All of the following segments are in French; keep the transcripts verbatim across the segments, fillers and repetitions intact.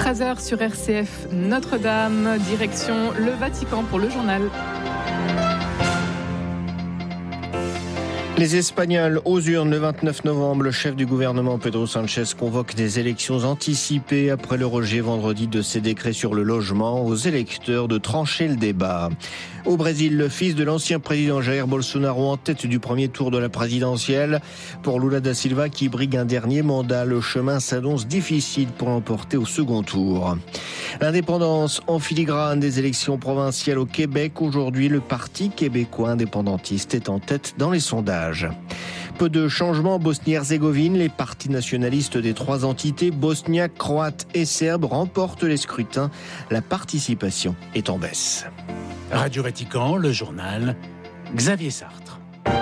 treize heures sur R C F Notre-Dame, direction le Vatican pour le journal. Les Espagnols aux urnes le vingt-neuf novembre. Le chef du gouvernement Pedro Sánchez convoque des élections anticipées après le rejet vendredi de ses décrets sur le logement. Aux électeurs de trancher le débat. Au Brésil, le fils de l'ancien président Jair Bolsonaro en tête du premier tour de la présidentielle. Pour Lula da Silva qui brigue un dernier mandat, le chemin s'annonce difficile pour l'emporter au second tour. L'indépendance en filigrane des élections provinciales au Québec. Aujourd'hui, le Parti québécois indépendantiste est en tête dans les sondages. Peu de changements en Bosnie-Herzégovine. Les partis nationalistes des trois entités, bosniaques, croates et serbes, remportent les scrutins. La participation est en baisse. Radio Vatican, le journal, Xavier Sartre.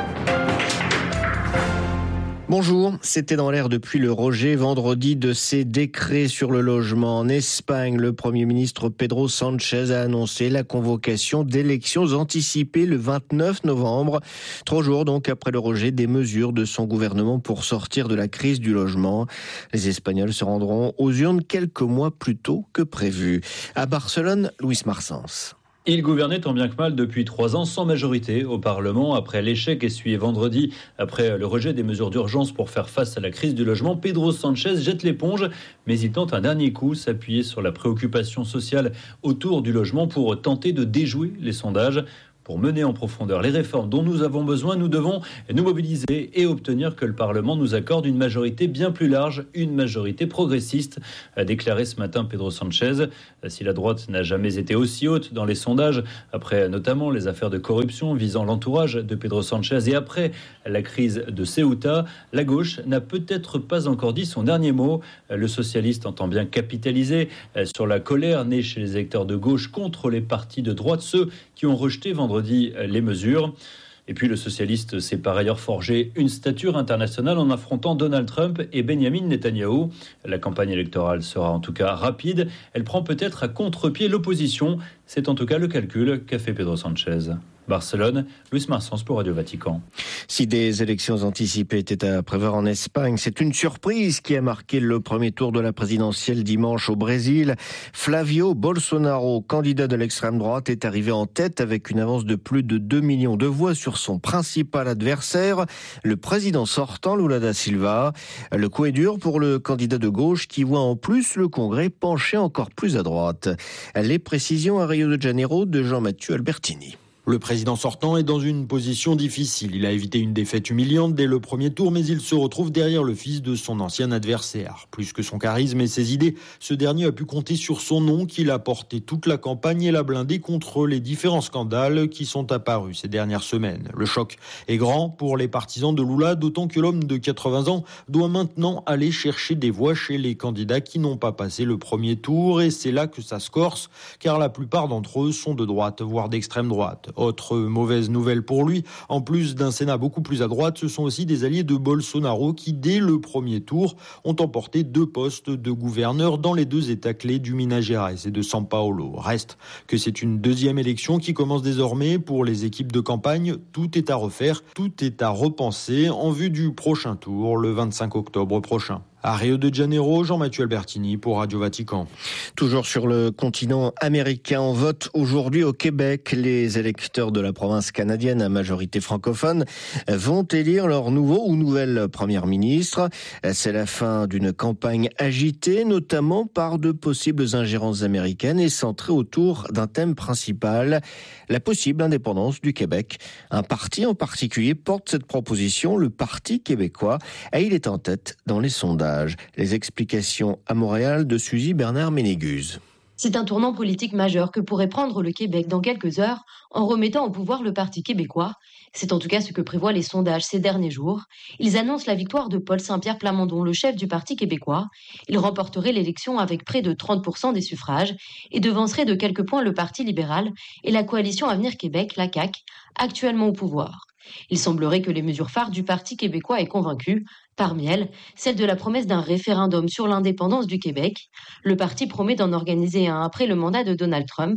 Bonjour, c'était dans l'air depuis le rejet vendredi de ces décrets sur le logement. En Espagne, le Premier ministre Pedro Sánchez a annoncé la convocation d'élections anticipées le vingt-neuf novembre. Trois jours donc après le rejet des mesures de son gouvernement pour sortir de la crise du logement. Les Espagnols se rendront aux urnes quelques mois plus tôt que prévu. À Barcelone, Luis Marsens. Il gouvernait tant bien que mal depuis trois ans sans majorité au Parlement. Après l'échec essuyé vendredi, après le rejet des mesures d'urgence pour faire face à la crise du logement, Pedro Sánchez jette l'éponge, mais il tente un dernier coup, s'appuyer sur la préoccupation sociale autour du logement pour tenter de déjouer les sondages. Pour mener en profondeur les réformes dont nous avons besoin, nous devons nous mobiliser et obtenir que le Parlement nous accorde une majorité bien plus large, une majorité progressiste, a déclaré ce matin Pedro Sánchez. Si la droite n'a jamais été aussi haute dans les sondages, après notamment les affaires de corruption visant l'entourage de Pedro Sánchez et après la crise de Ceuta, la gauche n'a peut-être pas encore dit son dernier mot. Le socialiste entend bien capitaliser sur la colère née chez les électeurs de gauche contre les partis de droite, ceux qui ont rejeté vendredi les mesures. Et puis le socialiste s'est par ailleurs forgé une stature internationale en affrontant Donald Trump et Benjamin Netanyahou. La campagne électorale sera en tout cas rapide. Elle prend peut-être à contre-pied l'opposition. C'est en tout cas le calcul qu'a fait Pedro Sánchez. Barcelone, Luis Marsens pour Radio Vatican. Si des élections anticipées étaient à prévoir en Espagne, c'est une surprise qui a marqué le premier tour de la présidentielle dimanche au Brésil. Flavio Bolsonaro, candidat de l'extrême droite, est arrivé en tête avec une avance de plus de deux millions de voix sur son principal adversaire, le président sortant Lula da Silva. Le coup est dur pour le candidat de gauche qui voit en plus le Congrès pencher encore plus à droite. Les précisions à Rio de Janeiro de Jean-Mathieu Albertini. Le président sortant est dans une position difficile. Il a évité une défaite humiliante dès le premier tour, mais il se retrouve derrière le fils de son ancien adversaire. Plus que son charisme et ses idées, ce dernier a pu compter sur son nom qu'il a porté toute la campagne et l'a blindé contre les différents scandales qui sont apparus ces dernières semaines. Le choc est grand pour les partisans de Lula, d'autant que l'homme de quatre-vingts ans doit maintenant aller chercher des voix chez les candidats qui n'ont pas passé le premier tour, et c'est là que ça se corse, car la plupart d'entre eux sont de droite, voire d'extrême droite. Autre mauvaise nouvelle pour lui, en plus d'un Sénat beaucoup plus à droite, ce sont aussi des alliés de Bolsonaro qui, dès le premier tour, ont emporté deux postes de gouverneur dans les deux États clés du Minas Gerais et de São Paulo. Reste que c'est une deuxième élection qui commence désormais pour les équipes de campagne. Tout est à refaire, tout est à repenser en vue du prochain tour, le vingt-cinq octobre prochain. À Rio de Janeiro, Jean-Mathieu Albertini pour Radio Vatican. Toujours sur le continent américain, on vote aujourd'hui au Québec. Les électeurs de la province canadienne à majorité francophone vont élire leur nouveau ou nouvelle première ministre. C'est la fin d'une campagne agitée, notamment par de possibles ingérences américaines et centrée autour d'un thème principal, la possible indépendance du Québec. Un parti en particulier porte cette proposition, le Parti québécois, et il est en tête dans les sondages. Les explications à Montréal de Suzy Bernard-Ménégus. C'est un tournant politique majeur que pourrait prendre le Québec dans quelques heures en remettant au pouvoir le Parti québécois. C'est en tout cas ce que prévoient les sondages ces derniers jours. Ils annoncent la victoire de Paul Saint-Pierre Plamondon, le chef du Parti québécois. Il remporterait l'élection avec près de trente pour cent des suffrages et devancerait de quelques points le Parti libéral et la coalition Avenir Québec, la C A Q, actuellement au pouvoir. Il semblerait que les mesures phares du Parti québécois aient convaincu. Parmi elles, celle de la promesse d'un référendum sur l'indépendance du Québec. Le parti promet d'en organiser un après le mandat de Donald Trump.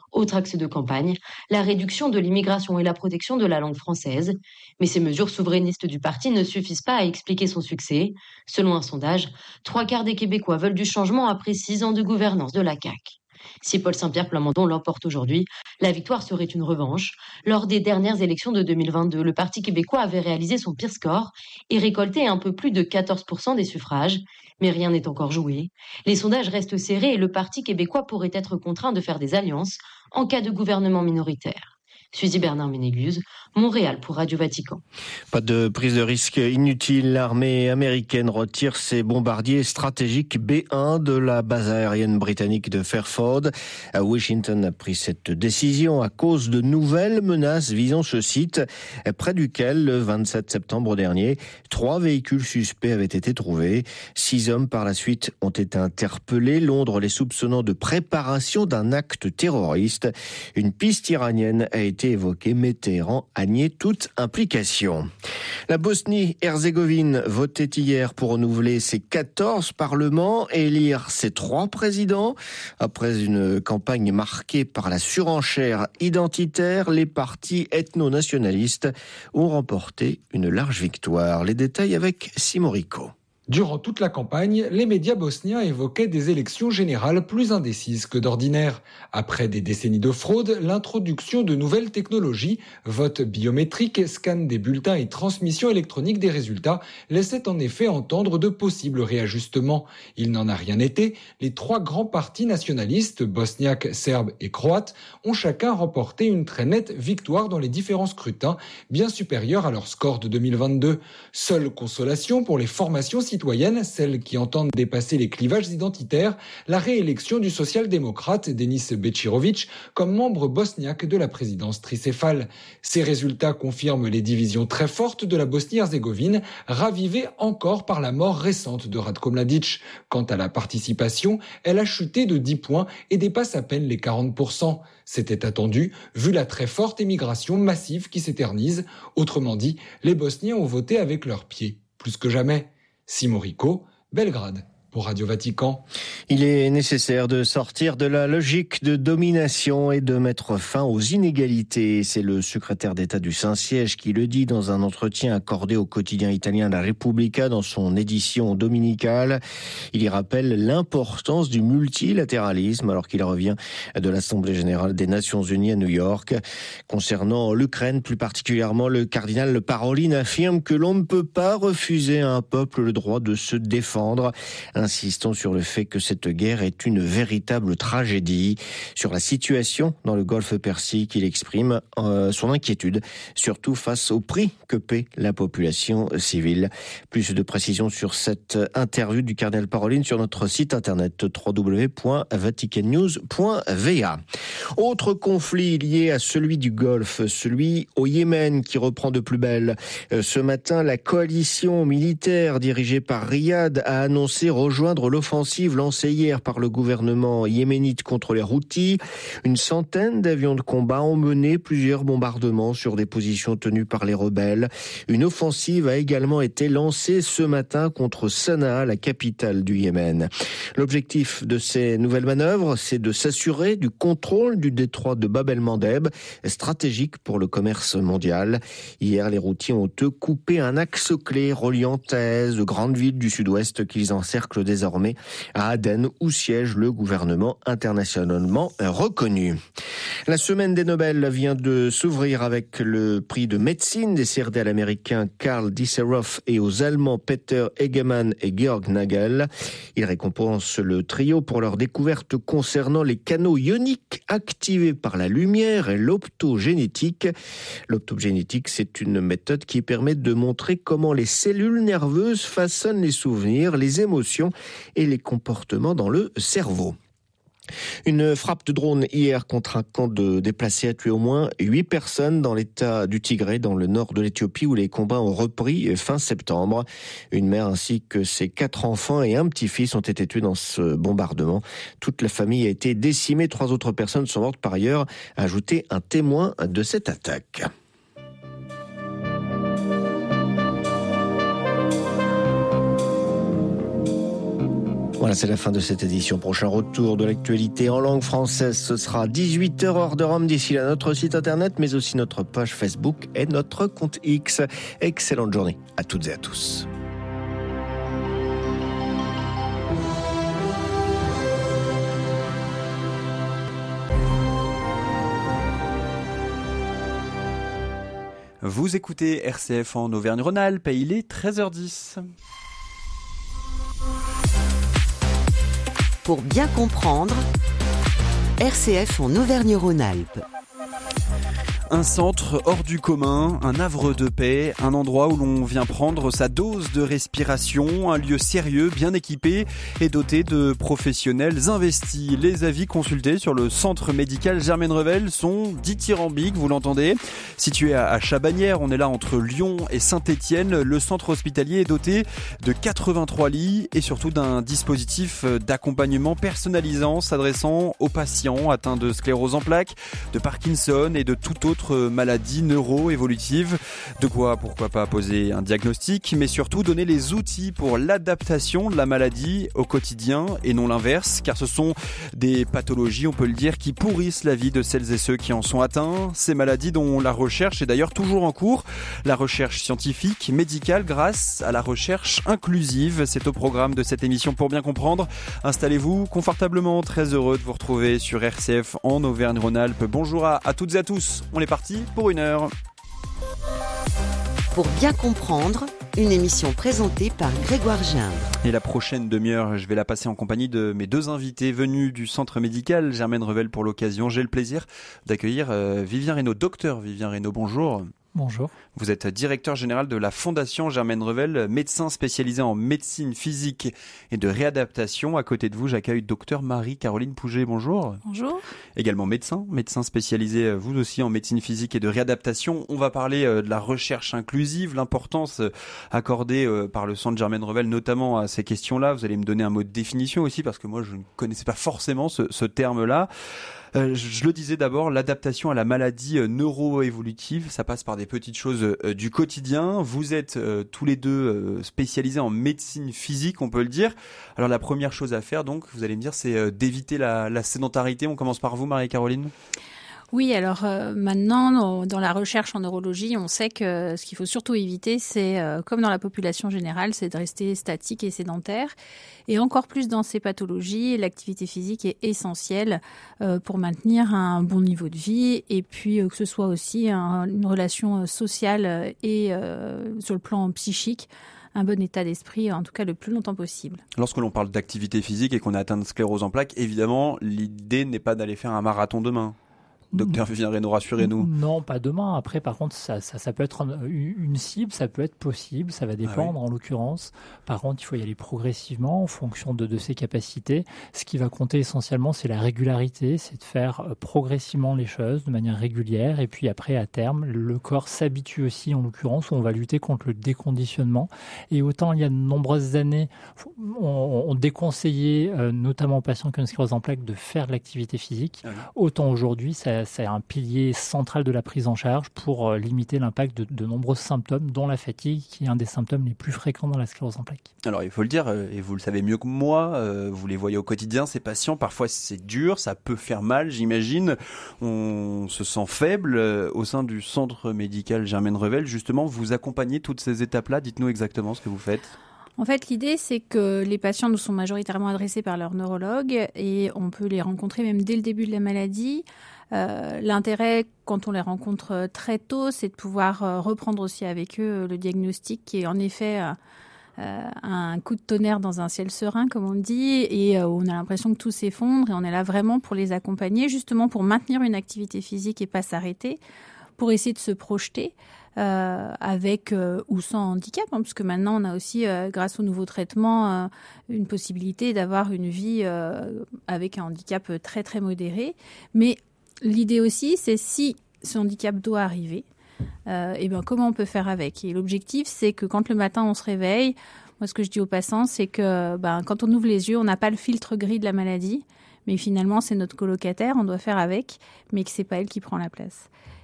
Autre axe de campagne, la réduction de l'immigration et la protection de la langue française. Mais ces mesures souverainistes du parti ne suffisent pas à expliquer son succès. Selon un sondage, trois quarts des Québécois veulent du changement après six ans de gouvernance de la C A Q. Si Paul Saint-Pierre Plamondon l'emporte aujourd'hui, la victoire serait une revanche. Lors des dernières élections de deux mille vingt-deux, le Parti québécois avait réalisé son pire score et récolté un peu plus de quatorze pour cent des suffrages. Mais rien n'est encore joué. Les sondages restent serrés et le Parti québécois pourrait être contraint de faire des alliances en cas de gouvernement minoritaire. Suzy Bernard Ménéguse, Montréal pour Radio Vatican. Pas de prise de risque inutile. L'armée américaine retire ses bombardiers stratégiques B un de la base aérienne britannique de Fairford. Washington a pris cette décision à cause de nouvelles menaces visant ce site, près duquel, le vingt-sept septembre dernier, trois véhicules suspects avaient été trouvés. Six hommes par la suite ont été interpellés, Londres les soupçonnant de préparation d'un acte terroriste. Une piste iranienne a été évoqué, mais Téhéran a nié toute implication. La Bosnie-Herzégovine votait hier pour renouveler ses quatorze parlements et élire ses trois présidents. Après une campagne marquée par la surenchère identitaire, les partis ethno-nationalistes ont remporté une large victoire. Les détails avec Simon Rico. Durant toute la campagne, les médias bosniens évoquaient des élections générales plus indécises que d'ordinaire. Après des décennies de fraude, l'introduction de nouvelles technologies, vote biométrique, scan des bulletins et transmission électronique des résultats laissaient en effet entendre de possibles réajustements. Il n'en a rien été. Les trois grands partis nationalistes, bosniaques, serbes et croates, ont chacun remporté une très nette victoire dans les différents scrutins, bien supérieure à leur score de deux mille vingt-deux. Seule consolation pour les formations citoyennes, celles qui entendent dépasser les clivages identitaires, la réélection du social-démocrate Denis Bečirović comme membre bosniaque de la présidence tricéphale. Ces résultats confirment les divisions très fortes de la Bosnie-Herzégovine, ravivées encore par la mort récente de Ratko Mladić. Quant à la participation, elle a chuté de dix points et dépasse à peine les quarante pour cent. C'était attendu, vu la très forte émigration massive qui s'éternise. Autrement dit, les Bosniens ont voté avec leurs pieds, plus que jamais. Simon Rico, Belgrade. Pour Radio Vatican. Il est nécessaire de sortir de la logique de domination et de mettre fin aux inégalités. C'est le secrétaire d'État du Saint-Siège qui le dit dans un entretien accordé au quotidien italien La Repubblica dans son édition dominicale. Il y rappelle l'importance du multilatéralisme alors qu'il revient de l'Assemblée générale des Nations Unies à New York. Concernant l'Ukraine, plus particulièrement, le cardinal Parolin affirme que l'on ne peut pas refuser à un peuple le droit de se défendre, insistant sur le fait que cette guerre est une véritable tragédie. Sur la situation dans le golfe Persique, il exprime euh, son inquiétude, surtout face au prix que paie la population civile. Plus de précisions sur cette interview du cardinal Parolin sur notre site internet w w w point vatican news point v a. Autre conflit lié à celui du Golfe, celui au Yémen qui reprend de plus belle. Ce matin, la coalition militaire dirigée par Riyad a annoncé rejoindre l'offensive lancée hier par le gouvernement yéménite contre les Houthis. Une centaine d'avions de combat ont mené plusieurs bombardements sur des positions tenues par les rebelles. Une offensive a également été lancée ce matin contre Sanaa, la capitale du Yémen. L'objectif de ces nouvelles manœuvres, c'est de s'assurer du contrôle du détroit de Bab el-Mandeb, stratégique pour le commerce mondial. Hier, les Houthis ont eux coupé un axe clé reliant Taïz, de grandes villes du sud-ouest qu'ils encerclent désormais à Aden, où siège le gouvernement internationalement reconnu. La semaine des Nobel vient de s'ouvrir avec le prix de médecine décerné à l'américain Karl Disseroff et aux Allemands Peter Egemann et Georg Nagel. Ils récompensent le trio pour leur découverte concernant les canaux ioniques activés par la lumière et l'optogénétique. L'optogénétique, c'est une méthode qui permet de montrer comment les cellules nerveuses façonnent les souvenirs, les émotions et les comportements dans le cerveau. Une frappe de drone hier contre un camp de déplacés a tué au moins huit personnes dans l'état du Tigré, dans le nord de l'Éthiopie, où les combats ont repris fin septembre. Une mère ainsi que ses quatre enfants et un petit-fils ont été tués dans ce bombardement. Toute la famille a été décimée. Trois autres personnes sont mortes par ailleurs, a ajouté un témoin de cette attaque. Voilà, c'est la fin de cette édition. Prochain retour de l'actualité en langue française, ce sera dix-huit heures heure de Rome. D'ici là, notre site internet, mais aussi notre page Facebook et notre compte X. Excellente journée à toutes et à tous. Vous écoutez R C F en Auvergne-Rhône-Alpes et il est treize heures dix. Pour bien comprendre, R C F en Auvergne-Rhône-Alpes. Un centre hors du commun, un havre de paix, un endroit où l'on vient prendre sa dose de respiration, un lieu sérieux, bien équipé et doté de professionnels investis. Les avis consultés sur le centre médical Germaine Revel sont dithyrambiques, vous l'entendez. Situé à Chabagnières, on est là entre Lyon et Saint-Étienne. Le centre hospitalier est doté de quatre-vingt-trois lits et surtout d'un dispositif d'accompagnement personnalisant s'adressant aux patients atteints de sclérose en plaques, de Parkinson et de toute autre maladies neuro-évolutives. De quoi, pourquoi pas, poser un diagnostic, mais surtout donner les outils pour l'adaptation de la maladie au quotidien et non l'inverse, car ce sont des pathologies, on peut le dire, qui pourrissent la vie de celles et ceux qui en sont atteints. Ces maladies dont la recherche est d'ailleurs toujours en cours, la recherche scientifique, médicale, grâce à la recherche inclusive. C'est au programme de cette émission Pour bien comprendre. Installez-vous confortablement, très heureux de vous retrouver sur R C F en Auvergne-Rhône-Alpes. Bonjour à, à toutes et à tous. On est parti pour une heure. Pour bien comprendre, une émission présentée par Grégoire Gindre. Et la prochaine demi-heure, je vais la passer en compagnie de mes deux invités venus du centre médical Germaine Revel pour l'occasion. J'ai le plaisir d'accueillir euh, Vivien Reynaud. Docteur Vivien Reynaud, bonjour. Bonjour. Vous êtes directeur général de la Fondation Germaine Revel, médecin spécialisé en médecine physique et de réadaptation. À côté de vous, j'accueille docteur Marie-Caroline Pouget. Bonjour. Bonjour. Également médecin, médecin spécialisé vous aussi en médecine physique et de réadaptation. On va parler de la recherche inclusive, l'importance accordée par le centre Germaine Revel notamment à ces questions-là. Vous allez me donner un mot de définition aussi parce que moi je ne connaissais pas forcément ce, ce terme-là. Euh, je le disais d'abord, l'adaptation à la maladie euh, neuro-évolutive, ça passe par des petites choses euh, du quotidien. Vous êtes euh, tous les deux euh, spécialisés en médecine physique, on peut le dire. Alors la première chose à faire, donc, vous allez me dire, c'est euh, d'éviter la, la sédentarité. On commence par vous, Marie-Caroline. Oui, alors euh, maintenant, dans la recherche en neurologie, on sait que ce qu'il faut surtout éviter, c'est, euh, comme dans la population générale, c'est de rester statique et sédentaire. Et encore plus dans ces pathologies, l'activité physique est essentielle euh, pour maintenir un bon niveau de vie et puis euh, que ce soit aussi un, une relation sociale et euh, sur le plan psychique, un bon état d'esprit, en tout cas le plus longtemps possible. Lorsque l'on parle d'activité physique et qu'on est atteint de sclérose en plaques, évidemment, l'idée n'est pas d'aller faire un marathon demain. Docteur Vivien Reynaud, rassurez-nous. Non, pas demain. Après, par contre, ça, ça, ça peut être une cible, ça peut être possible, ça va dépendre ah oui. en l'occurrence. Par contre, il faut y aller progressivement en fonction de, de ses capacités. Ce qui va compter essentiellement, c'est la régularité, c'est de faire progressivement les choses de manière régulière. Et puis après, à terme, le corps s'habitue aussi, en l'occurrence, où on va lutter contre le déconditionnement. Et autant il y a de nombreuses années, on, on déconseillait, euh, notamment aux patients qui ont une sclérose en plaques, de faire de l'activité physique. Ah oui. Autant aujourd'hui, ça c'est un pilier central de la prise en charge pour limiter l'impact de, de nombreux symptômes, dont la fatigue, qui est un des symptômes les plus fréquents dans la sclérose en plaques. Alors, il faut le dire, et vous le savez mieux que moi, vous les voyez au quotidien, ces patients, parfois c'est dur, ça peut faire mal, j'imagine. On se sent faible. Au sein du centre médical Germaine Revel, justement, vous accompagnez toutes ces étapes-là. Dites-nous exactement ce que vous faites. En fait, l'idée, c'est que les patients nous sont majoritairement adressés par leur neurologue et on peut les rencontrer même dès le début de la maladie. Euh, l'intérêt, quand on les rencontre très tôt, c'est de pouvoir euh, reprendre aussi avec eux le diagnostic qui est en effet euh, euh, un coup de tonnerre dans un ciel serein, comme on dit, et euh, on a l'impression que tout s'effondre et on est là vraiment pour les accompagner, justement pour maintenir une activité physique et pas s'arrêter, pour essayer de se projeter. Euh, avec euh, ou sans handicap, hein, parce que maintenant on a aussi, euh, grâce aux nouveaux traitements, euh, une possibilité d'avoir une vie euh, avec un handicap très très modéré. Mais l'idée aussi, c'est si ce handicap doit arriver, euh, et ben comment on peut faire avec. Et l'objectif, c'est que quand le matin on se réveille, moi ce que je dis aux patients, c'est que ben, quand on ouvre les yeux, on n'a pas le filtre gris de la maladie, mais finalement c'est notre colocataire, on doit faire avec, mais que c'est pas elle qui prend la place.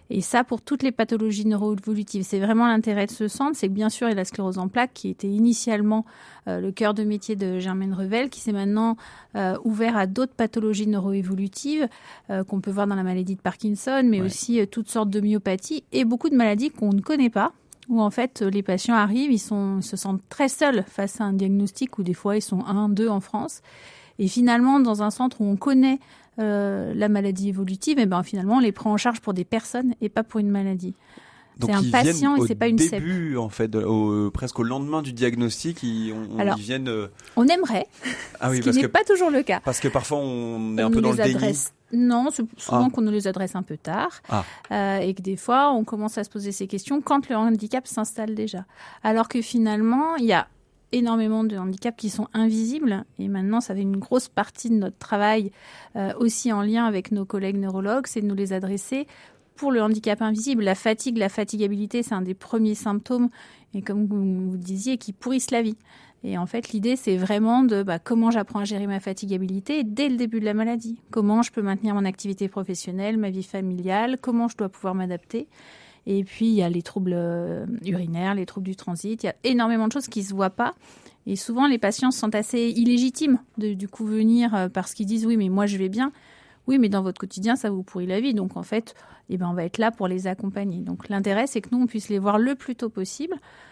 Et ça, pour toutes les pathologies neuroévolutives, c'est vraiment l'intérêt de ce centre. C'est que bien sûr, il y a la sclérose en plaques qui était initialement euh, le cœur de métier de Germaine Revel, qui s'est maintenant euh, ouvert à d'autres pathologies neuroévolutives euh, qu'on peut voir dans la maladie de Parkinson, mais ouais. aussi euh, toutes sortes de myopathies et beaucoup de maladies qu'on ne connaît pas, où en fait les patients arrivent, ils, sont, ils se sentent très seuls face à un diagnostic, où des fois ils sont un, deux en France. Et finalement, dans un centre où on connaît euh, la maladie évolutive, et ben finalement on les prend en charge pour des personnes et pas pour une maladie. Donc c'est un patient et c'est pas une C E P. Au début, en fait, au, presque au lendemain du diagnostic, ils, on, Alors, ils viennent. Euh... On aimerait, ah oui, ce qui n'est que, pas toujours le cas. Parce que parfois on est on un peu dans le adresse... déni. Non, c'est souvent ah. qu'on nous les adresse un peu tard ah. euh, et que des fois on commence à se poser ces questions quand le handicap s'installe déjà. Alors que finalement, il y a énormément de handicaps qui sont invisibles et maintenant ça fait une grosse partie de notre travail euh, aussi en lien avec nos collègues neurologues, c'est de nous les adresser pour le handicap invisible. La fatigue, la fatigabilité, c'est un des premiers symptômes et comme vous, vous disiez, qui pourrissent la vie. Et en fait, l'idée, c'est vraiment de bah, comment j'apprends à gérer ma fatigabilité dès le début de la maladie. Comment je peux maintenir mon activité professionnelle, ma vie familiale, comment je dois pouvoir m'adapter. Et puis, il y a les troubles euh, urinaires, les troubles du transit. Il y a énormément de choses qui ne se voient pas. Et souvent, les patients se sentent assez illégitimes de du coup venir euh, parce qu'ils disent « oui, mais moi, je vais bien ». Oui, mais dans votre quotidien, ça vous pourrit la vie. Donc, en fait, eh ben, on va être là pour les accompagner. Donc, l'intérêt, c'est que nous, on puisse les voir le plus tôt possible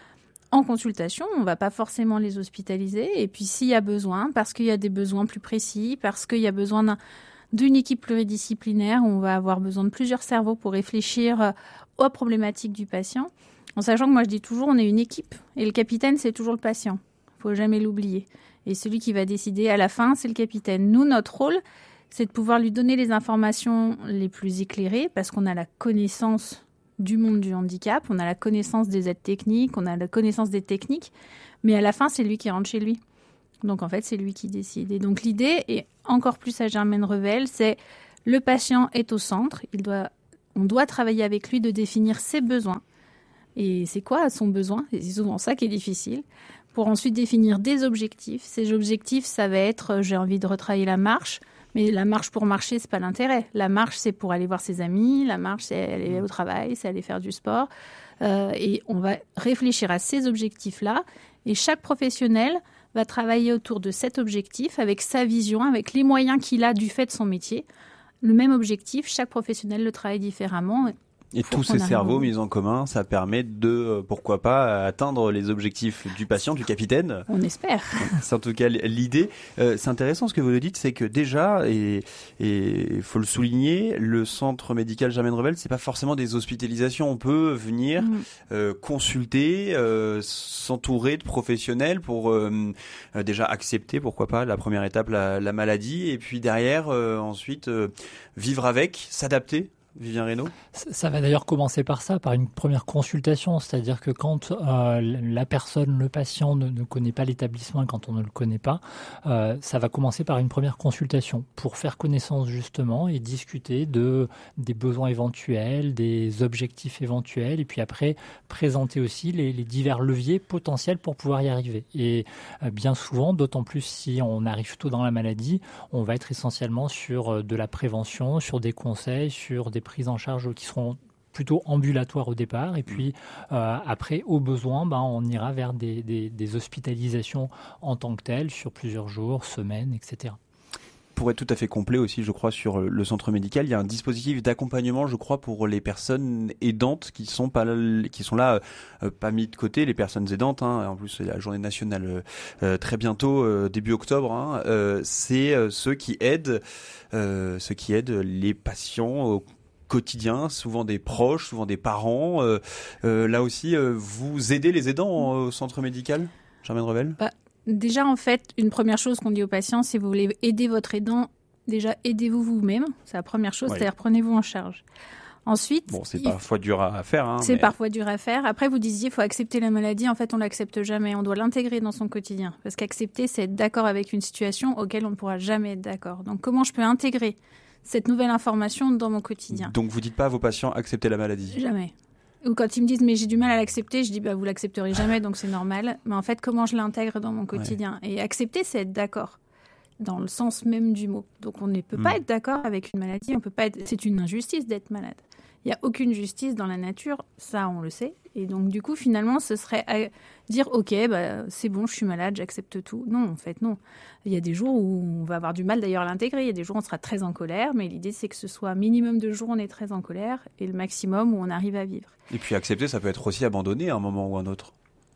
en consultation. On ne va pas forcément les hospitaliser. Et puis, s'il y a besoin, parce qu'il y a des besoins plus précis, parce qu'il y a besoin d'un, d'une équipe pluridisciplinaire, où on va avoir besoin de plusieurs cerveaux pour réfléchir aux problématiques du patient. En sachant que moi, je dis toujours, on est une équipe. Et le capitaine, c'est toujours le patient. Il ne faut jamais l'oublier. Et celui qui va décider à la fin, c'est le capitaine. Nous, notre rôle, c'est de pouvoir lui donner les informations les plus éclairées parce qu'on a la connaissance du monde du handicap, on a la connaissance des aides techniques, on a la connaissance des techniques, mais à la fin, c'est lui qui rentre chez lui. Donc, en fait, c'est lui qui décide. Et donc, l'idée, et encore plus à Germaine Revel, c'est le patient est au centre, il doit, on doit travailler avec lui de définir ses besoins. Et c'est quoi son besoin ? Et c'est souvent ça qui est difficile. Pour ensuite définir des objectifs. Ces objectifs, ça va être, j'ai envie de retravailler la marche, mais la marche pour marcher, c'est pas l'intérêt. La marche, c'est pour aller voir ses amis. La marche, c'est aller au travail, c'est aller faire du sport. Euh, et on va réfléchir à ces objectifs-là. Et chaque professionnel va travailler autour de cet objectif avec sa vision, avec les moyens qu'il a du fait de son métier. Le même objectif, chaque professionnel le travaille différemment. Et tous ces cerveaux mis en commun, ça permet de, pourquoi pas, atteindre les objectifs du patient, du capitaine. On espère. C'est en tout cas l'idée. Euh, c'est intéressant ce que vous nous dites, c'est que déjà, et il faut le souligner, le centre médical Germaine Revel, c'est pas forcément des hospitalisations. On peut venir mmh. euh, consulter, euh, s'entourer de professionnels pour euh, euh, déjà accepter, pourquoi pas, la première étape, la, la maladie, et puis derrière, euh, ensuite, euh, vivre avec, s'adapter. Vivien Reynaud ? Ça va d'ailleurs commencer par ça, par une première consultation, c'est-à-dire que quand euh, la personne, le patient ne, ne connaît pas l'établissement et quand on ne le connaît pas, euh, ça va commencer par une première consultation pour faire connaissance justement et discuter de, des besoins éventuels, des objectifs éventuels et puis après présenter aussi les, les divers leviers potentiels pour pouvoir y arriver. Et euh, bien souvent, d'autant plus si on arrive tôt dans la maladie, on va être essentiellement sur de la prévention, sur des conseils, sur des prises en charge qui seront plutôt ambulatoires au départ et puis euh, après au besoin ben, on ira vers des, des, des hospitalisations en tant que telles sur plusieurs jours, semaines, et cetera. Pour être tout à fait complet aussi, je crois, sur le centre médical, il y a un dispositif d'accompagnement, je crois, pour les personnes aidantes qui sont pas qui sont là, euh, pas mis de côté, les personnes aidantes. Hein, en plus, c'est la journée nationale euh, très bientôt, euh, début octobre. Hein, euh, c'est euh, ceux qui aident, euh, ceux qui aident les patients au quotidien, souvent des proches, souvent des parents. Euh, euh, là aussi, euh, vous aidez les aidants au centre médical, Germaine Revel ? Bah, déjà, en fait, une première chose qu'on dit aux patients, si vous voulez aider votre aidant, déjà aidez-vous vous-même. C'est la première chose, oui. C'est-à-dire prenez-vous en charge. Ensuite, bon, c'est parfois dur à faire. Hein, c'est mais... parfois dur à faire. Après, vous disiez, il faut accepter la maladie. En fait, on l'accepte jamais. On doit l'intégrer dans son quotidien. Parce qu'accepter, c'est être d'accord avec une situation auquel on ne pourra jamais être d'accord. Donc, comment je peux intégrer cette nouvelle information dans mon quotidien ? Donc, vous dites pas à vos patients, acceptez la maladie ? Jamais. Ou quand ils me disent, mais j'ai du mal à l'accepter, je dis, bah, vous l'accepterez jamais, donc c'est normal. Mais en fait, comment je l'intègre dans mon quotidien ? Ouais. Et accepter, c'est être d'accord. Dans le sens même du mot. Donc, on ne peut mmh. pas être d'accord avec une maladie. On peut pas être... C'est une injustice d'être malade. Il n'y a aucune justice dans la nature, ça on le sait. Et donc du coup, finalement, ce serait à dire « Ok, bah, c'est bon, je suis malade, j'accepte tout ». Non, en fait, non. Il y a des jours où on va avoir du mal d'ailleurs à l'intégrer. Il y a des jours où on sera très en colère, mais l'idée, c'est que ce soit un minimum de jours où on est très en colère et le maximum où on arrive à vivre. Et puis accepter, ça peut être aussi abandonner à un moment ou un autre.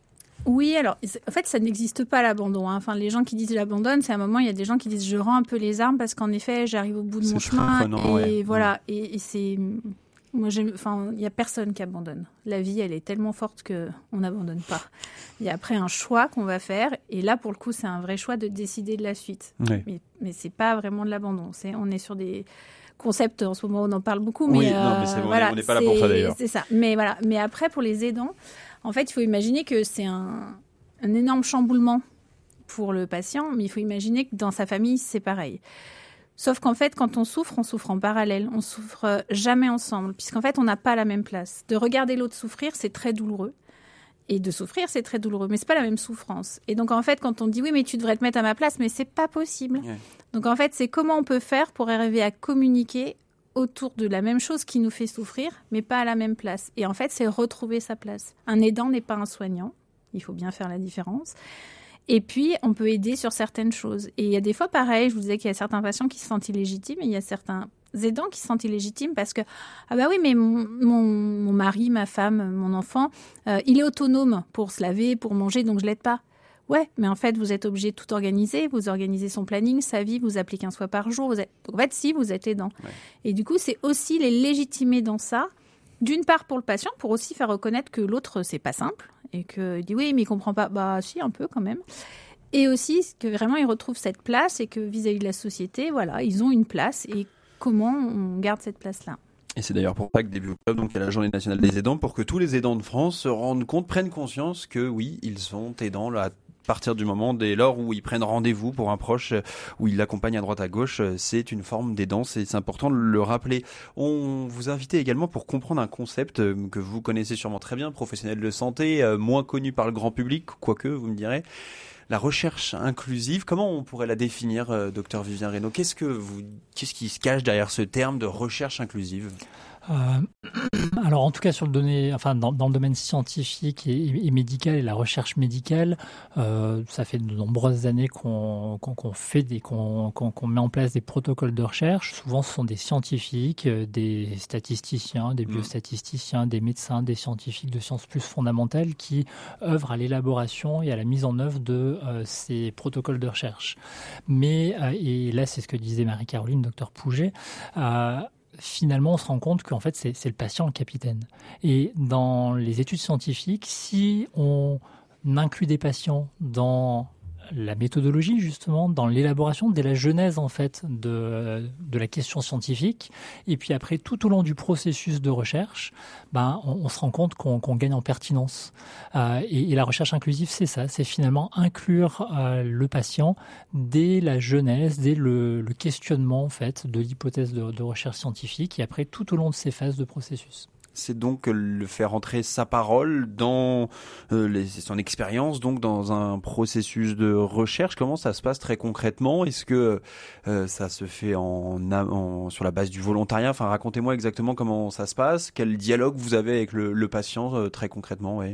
Oui, alors, en fait, ça n'existe pas l'abandon. Hein. Enfin, les gens qui disent j'abandonne, c'est à un moment, il y a des gens qui disent je rends un peu les armes parce qu'en effet, j'arrive au bout de c'est mon chemin. prenant, et ouais. voilà, mmh. et, et c'est... Moi, j'aime... Enfin, il n'y a personne qui abandonne. La vie, elle est tellement forte qu'on n'abandonne pas. Il y a après un choix qu'on va faire. Et là, pour le coup, c'est un vrai choix de décider de la suite. Ouais. Mais, mais ce n'est pas vraiment de l'abandon. C'est, on est sur des concepts, en ce moment, on en parle beaucoup. Mais, oui, euh, non, mais c'est bon, voilà, on n'est pas là pour ça, d'ailleurs. C'est ça. Mais, voilà. mais après, pour les aidants, en fait, il faut imaginer que c'est un, un énorme chamboulement pour le patient. Mais il faut imaginer que dans sa famille, c'est pareil. Sauf qu'en fait, quand on souffre, on souffre en parallèle. On souffre jamais ensemble, puisqu'en fait, on n'a pas la même place. De regarder l'autre souffrir, c'est très douloureux. Et de souffrir, c'est très douloureux, mais c'est pas la même souffrance. Et donc, en fait, quand on dit « oui, mais tu devrais te mettre à ma place », mais c'est pas possible. Ouais. Donc, en fait, c'est comment on peut faire pour arriver à communiquer autour de la même chose qui nous fait souffrir, mais pas à la même place. Et en fait, c'est retrouver sa place. Un aidant n'est pas un soignant. Il faut bien faire la différence. Et puis, on peut aider sur certaines choses. Et il y a des fois, pareil, je vous disais qu'il y a certains patients qui se sentent illégitimes et il y a certains aidants qui se sentent illégitimes parce que, ah bah oui, mais mon, mon, mon mari, ma femme, mon enfant, euh, il est autonome pour se laver, pour manger, donc je l'aide pas. Ouais, mais en fait, vous êtes obligé de tout organiser. Vous organisez son planning, sa vie, vous appelez quinze fois par jour. Vous êtes... Donc, en fait, si, vous êtes aidant. Ouais. Et du coup, c'est aussi les légitimer dans ça. D'une part pour le patient, pour aussi faire reconnaître que l'autre, c'est pas simple. Et qu'il dit oui, mais il comprend pas. Bah si, un peu quand même. Et aussi que vraiment, ils retrouvent cette place et que vis-à-vis de la société, voilà, ils ont une place. Et comment on garde cette place-là ? Et c'est d'ailleurs pour ça que début octobre, donc il y a la Journée nationale des aidants, pour que tous les aidants de France se rendent compte, prennent conscience que oui, ils sont aidants là. À partir du moment dès lors où ils prennent rendez-vous pour un proche, où ils l'accompagnent à droite à gauche, c'est une forme d'aidance et c'est important de le rappeler. On vous a invité également pour comprendre un concept que vous connaissez sûrement très bien, professionnel de santé, moins connu par le grand public, quoique vous me direz. La recherche inclusive, comment on pourrait la définir, docteur Vivien Reynaud ? Qu'est-ce que vous, qu'est-ce qui se cache derrière ce terme de recherche inclusive ? Euh, alors en tout cas sur le donné, enfin dans, dans le domaine scientifique et, et médical et la recherche médicale, euh, ça fait de nombreuses années qu'on, qu'on, qu'on fait des, qu'on, qu'on, qu'on met en place des protocoles de recherche. Souvent ce sont des scientifiques, des statisticiens, des biostatisticiens, des médecins, des scientifiques de sciences plus fondamentales qui œuvrent à l'élaboration et à la mise en œuvre de euh, ces protocoles de recherche. Mais euh, et là c'est ce que disait Marie-Caroline, docteur Pouget. Euh, Finalement, on se rend compte qu'en fait, c'est, c'est le patient le capitaine. Et dans les études scientifiques, si on inclut des patients dans la méthodologie, justement, dans l'élaboration, dès la genèse, en fait, de, de la question scientifique, et puis après, tout au long du processus de recherche, ben, on, on se rend compte qu'on, qu'on gagne en pertinence. Euh, et, et la recherche inclusive, c'est ça, c'est finalement inclure euh, le patient dès la genèse, dès le, le questionnement, en fait, de l'hypothèse de, de recherche scientifique, et après, tout au long de ces phases de processus. C'est donc le faire entrer sa parole dans euh, les, son expérience, donc dans un processus de recherche. Comment ça se passe très concrètement ? Est-ce que euh, ça se fait en, en, sur la base du volontariat ? Enfin, racontez-moi exactement comment ça se passe. Quel dialogue vous avez avec le, le patient euh, très concrètement, oui.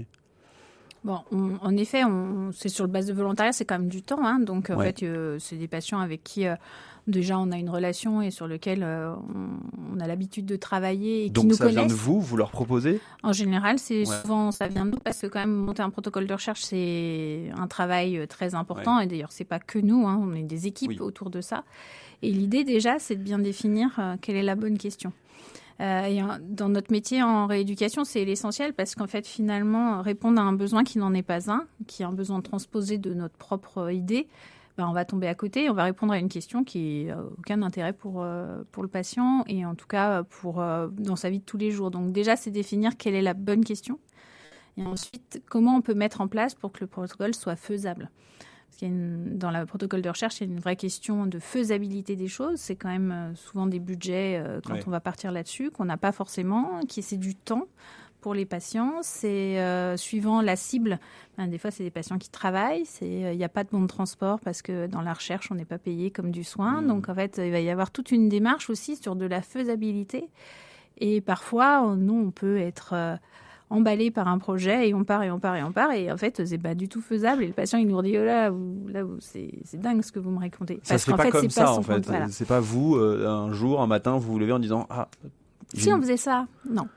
Bon, on, en effet, on, c'est sur le base de volontariat, c'est quand même du temps. Hein, donc, en ouais. fait, euh, c'est des patients avec qui... Euh, déjà, on a une relation et sur lequel euh, on, on a l'habitude de travailler et donc, qui nous ça connaissent. Vient de vous, vous leur proposez ? En général, c'est ouais. souvent ça vient de nous parce que quand même monter un protocole de recherche, c'est un travail très important ouais. et d'ailleurs, c'est pas que nous, hein, on est des équipes oui. autour de ça. Et l'idée déjà, c'est de bien définir euh, quelle est la bonne question. Euh, et dans notre métier en rééducation, c'est l'essentiel parce qu'en fait, finalement, répondre à un besoin qui n'en est pas un, qui est un besoin transposé de notre propre idée. Ben, on va tomber à côté et on va répondre à une question qui n'a aucun intérêt pour, euh, pour le patient et en tout cas pour, euh, dans sa vie de tous les jours. Donc déjà, c'est définir quelle est la bonne question et ensuite, comment on peut mettre en place pour que le protocole soit faisable. Parce qu'il y a une, dans le protocole de recherche, il y a une vraie question de faisabilité des choses. C'est quand même souvent des budgets euh, quand ouais. on va partir là-dessus, qu'on n'a pas forcément, qui c'est du temps pour les patients, c'est euh, suivant la cible. Ben, des fois, c'est des patients qui travaillent. Il n'y euh, a pas de bon de transport parce que dans la recherche, on n'est pas payé comme du soin. Mmh. Donc, en fait, il va y avoir toute une démarche aussi sur de la faisabilité. Et parfois, nous, on peut être euh, emballé par un projet et on part et on part et on part. Et en fait, c'est pas du tout faisable. Et le patient, il nous dit, oh là, vous, là vous, c'est, c'est dingue ce que vous me racontez. Ça se fait pas fait, comme ça, en fait. Compte, voilà. C'est pas vous, euh, un jour, un matin, vous vous levez en disant, ah... Si on faisait ça, non.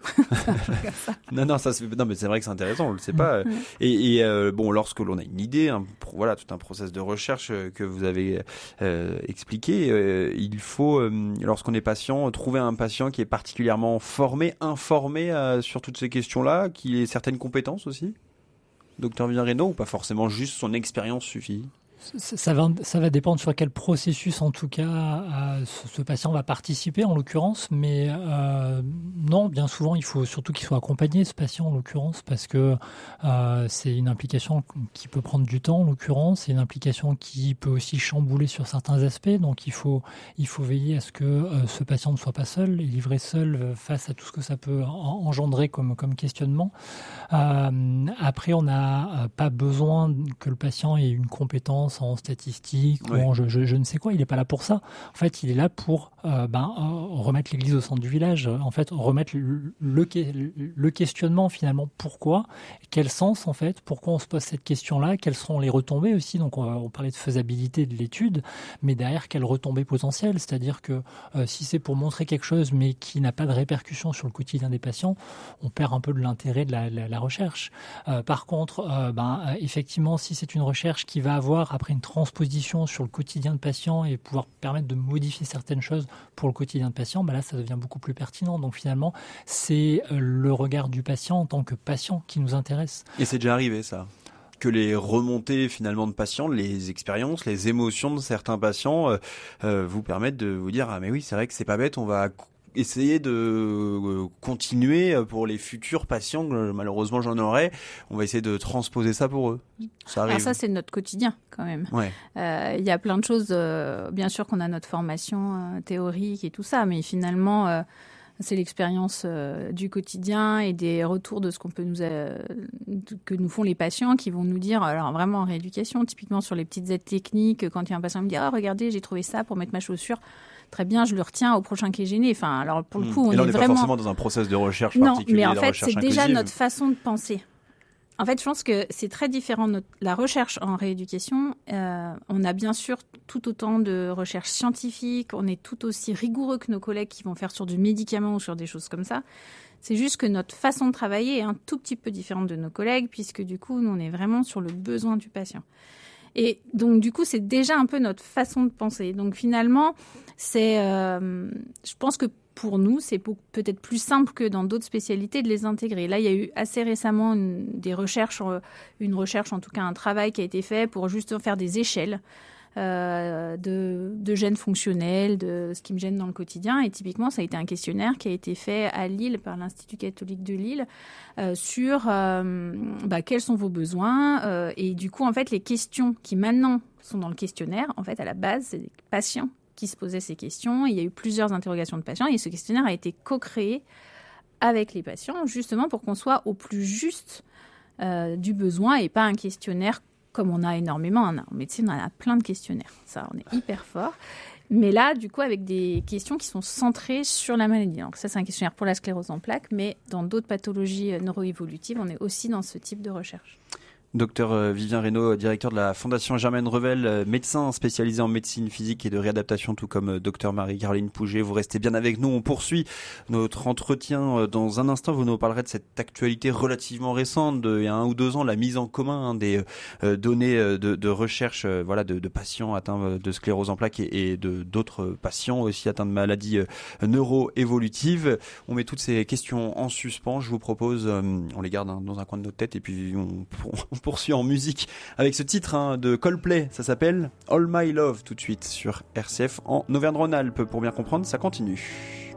ça. non, non, ça se fait... non, mais c'est vrai que c'est intéressant, on le sait pas. Mmh. Et, et euh, bon, lorsque l'on a une idée, hein, pour, voilà, tout un process de recherche que vous avez euh, expliqué, euh, il faut, euh, lorsqu'on est patient, trouver un patient qui est particulièrement formé, informé euh, sur toutes ces questions-là, qui ait certaines compétences aussi. Docteur Vivien-Reynaud, ou pas forcément juste son expérience suffit? Ça va, ça va dépendre sur quel processus, en tout cas, euh, ce, ce patient va participer, en l'occurrence. Mais euh, non, bien souvent, il faut surtout qu'il soit accompagné, ce patient, en l'occurrence, parce que euh, c'est une implication qui peut prendre du temps, en l'occurrence. C'est une implication qui peut aussi chambouler sur certains aspects. Donc, il faut, il faut veiller à ce que euh, ce patient ne soit pas seul et livré seul euh, face à tout ce que ça peut en, engendrer comme, comme questionnement. Euh, après, on n'a pas besoin que le patient ait une compétence en statistique ouais. ou en je, je, je ne sais quoi, il n'est pas là pour ça. En fait, il est là pour euh, ben, euh, remettre l'église au centre du village, en fait, remettre le, le, le questionnement finalement. Pourquoi ? Quel sens en fait ? Pourquoi on se pose cette question-là ? Quelles seront les retombées aussi ? Donc, on, on parlait de faisabilité de l'étude, mais derrière, quelles retombées potentielles ? C'est-à-dire que euh, si c'est pour montrer quelque chose, mais qui n'a pas de répercussion sur le quotidien des patients, on perd un peu de l'intérêt de la, la, la recherche. Euh, par contre, euh, ben, effectivement, si c'est une recherche qui va avoir après une transposition sur le quotidien de patient et pouvoir permettre de modifier certaines choses pour le quotidien de patient, ben là, ça devient beaucoup plus pertinent. Donc finalement, c'est le regard du patient en tant que patient qui nous intéresse. Et c'est déjà arrivé, ça ? Que les remontées finalement de patients, les expériences, les émotions de certains patients euh, euh, vous permettent de vous dire « Ah mais oui, c'est vrai que c'est pas bête, on va... » essayer de continuer pour les futurs patients, malheureusement j'en aurai, on va essayer de transposer ça pour eux. Ça arrive. Alors ça, c'est notre quotidien quand même. Ouais. Euh, il y a plein de choses, euh, bien sûr qu'on a notre formation euh, théorique et tout ça, mais finalement, euh, c'est l'expérience euh, du quotidien et des retours de ce qu'on peut nous euh, que nous font les patients qui vont nous dire, alors vraiment en rééducation, typiquement sur les petites aides techniques, quand il y a un patient qui me dit « Ah, regardez, j'ai trouvé ça pour mettre ma chaussure », très bien, je le retiens au prochain qui est gêné. Enfin, alors pour le coup, on Et là, on est n'est vraiment... pas forcément dans un process de recherche non, particulier. Non, mais en fait, c'est déjà inclusive. notre façon de penser. En fait, je pense que c'est très différent. Notre... La recherche en rééducation, euh, on a bien sûr tout autant de recherches scientifiques, on est tout aussi rigoureux que nos collègues qui vont faire sur du médicament ou sur des choses comme ça. C'est juste que notre façon de travailler est un tout petit peu différente de nos collègues, puisque du coup, nous, on est vraiment sur le besoin du patient. Et donc, du coup, c'est déjà un peu notre façon de penser. Donc, finalement, c'est, euh, je pense que pour nous, c'est peut-être plus simple que dans d'autres spécialités de les intégrer. Là, il y a eu assez récemment une, des recherches, une recherche, en tout cas un travail qui a été fait pour juste faire des échelles euh, de, de gènes fonctionnels, de ce qui me gêne dans le quotidien. Et typiquement, ça a été un questionnaire qui a été fait à Lille par l'Institut catholique de Lille euh, sur euh, bah, quels sont vos besoins. Euh, et du coup, en fait, les questions qui maintenant sont dans le questionnaire, en fait, à la base, c'est des patients qui se posaient ces questions. Il y a eu plusieurs interrogations de patients et ce questionnaire a été co-créé avec les patients, justement pour qu'on soit au plus juste euh, du besoin et pas un questionnaire comme on a énormément. En médecine, on a plein de questionnaires. Ça, on est hyper fort. Mais là, du coup, avec des questions qui sont centrées sur la maladie. Donc ça, c'est un questionnaire pour la sclérose en plaques, mais dans d'autres pathologies neuroévolutives, on est aussi dans ce type de recherche. Docteur Vivien-Reynaud, directeur de la Fondation Germaine Revel, médecin spécialisé en médecine physique et de réadaptation, tout comme docteur Marie-Caroline Pouget. Vous restez bien avec nous. On poursuit notre entretien dans un instant. Vous nous parlerez de cette actualité relativement récente, de, il y a un ou deux ans, la mise en commun hein, des euh, données de, de recherche euh, voilà, de, de patients atteints de sclérose en plaques et, et de, d'autres patients aussi atteints de maladies euh, neuroévolutives. On met toutes ces questions en suspens. Je vous propose, euh, on les garde hein, dans un coin de notre tête et puis on, on poursuit en musique avec ce titre hein, de Coldplay, ça s'appelle All My Love, tout de suite sur R C F en Auvergne-Rhône-Alpes. Pour bien comprendre, ça continue.